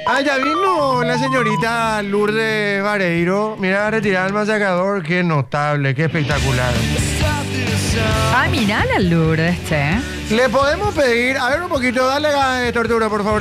Ah, ya vino la señorita Lourdes Vareiro. Mira, a retirar el masacador. Qué notable, qué espectacular. Ah, mira la Lourdes, Le podemos pedir, a ver un poquito, dale tortura, por favor.